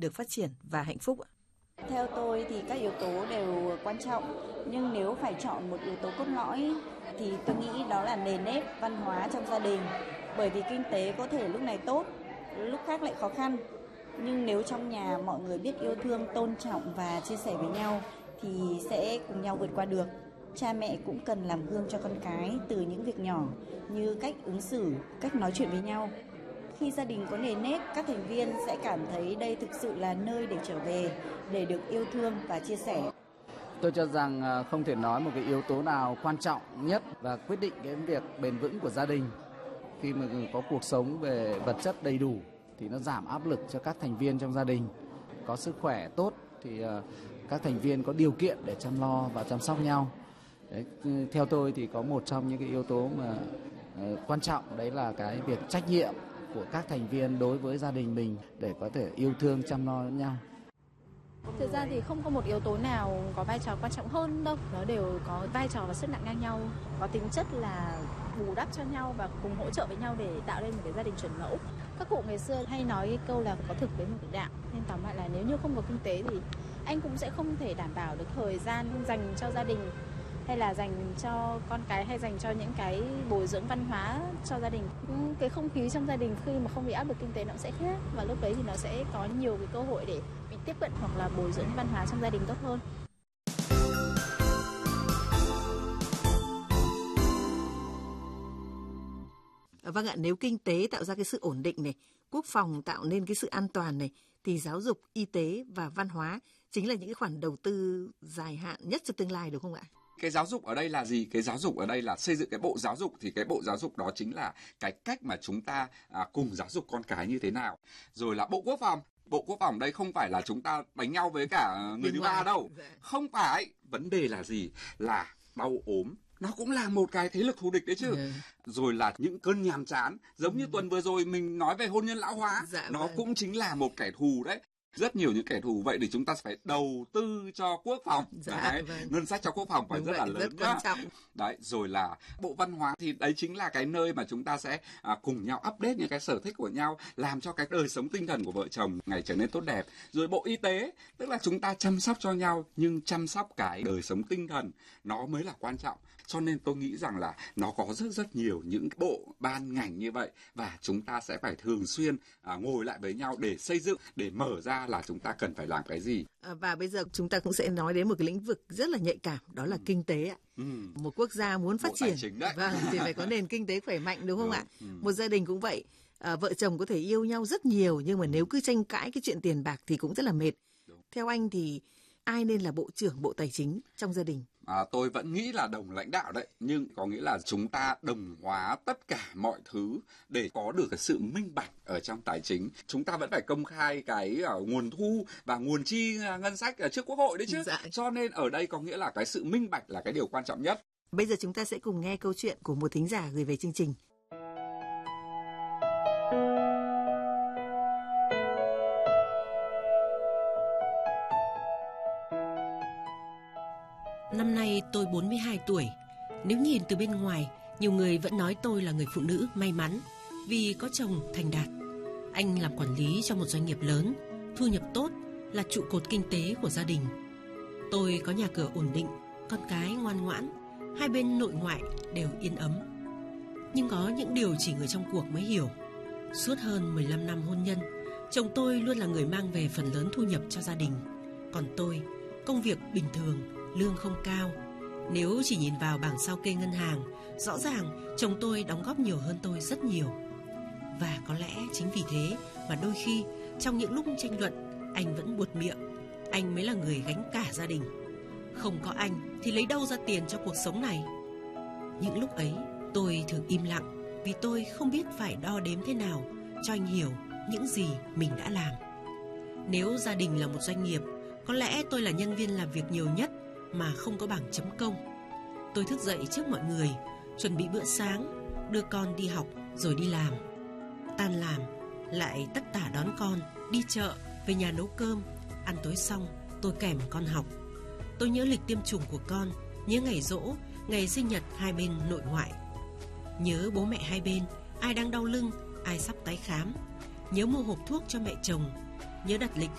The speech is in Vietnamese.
được phát triển và hạnh phúc ạ? Theo tôi thì các yếu tố đều quan trọng, nhưng nếu phải chọn một yếu tố cốt lõi thì tôi nghĩ đó là nền nếp văn hóa trong gia đình. Bởi vì kinh tế có thể lúc này tốt, lúc khác lại khó khăn. Nhưng nếu trong nhà mọi người biết yêu thương, tôn trọng và chia sẻ với nhau thì sẽ cùng nhau vượt qua được. Cha mẹ cũng cần làm gương cho con cái từ những việc nhỏ như cách ứng xử, cách nói chuyện với nhau. Khi gia đình có nền nếp, các thành viên sẽ cảm thấy đây thực sự là nơi để trở về, để được yêu thương và chia sẻ. Tôi cho rằng không thể nói một cái yếu tố nào quan trọng nhất và quyết định cái việc bền vững của gia đình. Khi mà có cuộc sống về vật chất đầy đủ thì nó giảm áp lực cho các thành viên trong gia đình. Có sức khỏe tốt thì các thành viên có điều kiện để chăm lo và chăm sóc nhau. Đấy, theo tôi thì có một trong những cái yếu tố mà quan trọng, đấy là cái việc trách nhiệm của các thành viên đối với gia đình mình để có thể yêu thương chăm lo lẫn nhau. Thực ra thì không có một yếu tố nào có vai trò quan trọng hơn đâu, nó đều có vai trò và sức nặng ngang nhau, có tính chất là bù đắp cho nhau và cùng hỗ trợ với nhau để tạo nên một cái gia đình chuẩn mẫu. Các cụ ngày xưa hay nói cái câu là có thực với một cái đạo, nên tóm lại là nếu như không có kinh tế thì anh cũng sẽ không thể đảm bảo được thời gian dành cho gia đình, hay là dành cho con cái, hay dành cho những cái bồi dưỡng văn hóa cho gia đình. Cái không khí trong gia đình khi mà không bị áp lực kinh tế nó sẽ khác, và lúc đấy thì nó sẽ có nhiều cái cơ hội để mình tiếp cận hoặc là bồi dưỡng văn hóa trong gia đình tốt hơn. Vâng ạ, nếu kinh tế tạo ra cái sự ổn định này, quốc phòng tạo nên cái sự an toàn này, thì giáo dục, y tế và văn hóa chính là những cái khoản đầu tư dài hạn nhất cho tương lai, đúng không ạ? Cái giáo dục ở đây là gì? Cái giáo dục ở đây là xây dựng cái bộ giáo dục, thì cái bộ giáo dục đó chính là cái cách mà chúng ta cùng giáo dục con cái như thế nào. Rồi là bộ quốc phòng. Bộ quốc phòng đây không phải là chúng ta đánh nhau với cả người thứ ba đâu. Không phải. Vấn đề là gì? Là đau ốm. Nó cũng là một cái thế lực thù địch đấy chứ. Rồi là những cơn nhàm chán. Giống như tuần vừa rồi mình nói về hôn nhân lão hóa. Nó cũng chính là một kẻ thù đấy. Rất nhiều những kẻ thù, vậy thì chúng ta phải đầu tư cho quốc phòng. Ngân sách cho quốc phòng phải rất là lớn, rất quan trọng. Đấy, rồi là bộ văn hóa thì đấy chính là cái nơi mà chúng ta sẽ cùng nhau update những cái sở thích của nhau, làm cho cái đời sống tinh thần của vợ chồng ngày trở nên tốt đẹp. Rồi bộ y tế, tức là chúng ta chăm sóc cho nhau, nhưng chăm sóc cái đời sống tinh thần nó mới là quan trọng. Cho nên tôi nghĩ rằng là nó có rất nhiều những bộ ban ngành như vậy, và chúng ta sẽ phải thường xuyên ngồi lại với nhau để xây dựng, để mở ra là chúng ta cần phải làm cái gì. Và bây giờ chúng ta cũng sẽ nói đến một cái lĩnh vực rất là nhạy cảm, đó là kinh tế ạ. Một quốc gia muốn phát triển thì phải có nền kinh tế khỏe mạnh, đúng không ạ? Một gia đình cũng vậy. Vợ chồng có thể yêu nhau rất nhiều, nhưng mà nếu cứ tranh cãi cái chuyện tiền bạc thì cũng rất là mệt. Theo anh thì ai nên là bộ trưởng bộ tài chính trong gia đình? Tôi vẫn nghĩ là đồng lãnh đạo đấy, nhưng có nghĩa là chúng ta đồng hóa tất cả mọi thứ để có được cái sự minh bạch ở trong tài chính. Chúng ta vẫn phải công khai cái nguồn thu và nguồn chi ngân sách trước Quốc hội đấy chứ. Cho nên ở đây có nghĩa là cái sự minh bạch là cái điều quan trọng nhất. Bây giờ chúng ta sẽ cùng nghe câu chuyện của một thính giả gửi về chương trình. Năm nay tôi 42 tuổi. Nếu nhìn từ bên ngoài, nhiều người vẫn nói tôi là người phụ nữ may mắn vì có chồng thành đạt. Anh làm quản lý trong một doanh nghiệp lớn, thu nhập tốt, là trụ cột kinh tế của gia đình. Tôi có nhà cửa ổn định, con cái ngoan ngoãn, hai bên nội ngoại đều yên ấm. Nhưng có những điều chỉ người trong cuộc mới hiểu. Suốt hơn 15 năm hôn nhân, chồng tôi luôn là người mang về phần lớn thu nhập cho gia đình. Còn tôi, công việc bình thường, lương không cao. Nếu chỉ nhìn vào bảng sao kê ngân hàng, rõ ràng chồng tôi đóng góp nhiều hơn tôi rất nhiều. Và có lẽ chính vì thế mà đôi khi trong những lúc tranh luận, anh vẫn buột miệng. Anh mới là người gánh cả gia đình. Không có anh thì lấy đâu ra tiền cho cuộc sống này? Những lúc ấy tôi thường im lặng, vì tôi không biết phải đo đếm thế nào cho anh hiểu những gì mình đã làm. Nếu gia đình là một doanh nghiệp, có lẽ tôi là nhân viên làm việc nhiều nhất mà không có bảng chấm công. Tôi thức dậy trước mọi người, chuẩn bị bữa sáng, đưa con đi học rồi đi làm. Tan làm, lại tất tả đón con, đi chợ, về nhà nấu cơm. Ăn tối xong, tôi kèm con học. Tôi nhớ lịch tiêm chủng của con, nhớ ngày giỗ, ngày sinh nhật hai bên nội ngoại. Nhớ bố mẹ hai bên, ai đang đau lưng, ai sắp tái khám. Nhớ mua hộp thuốc cho mẹ chồng. Nhớ đặt lịch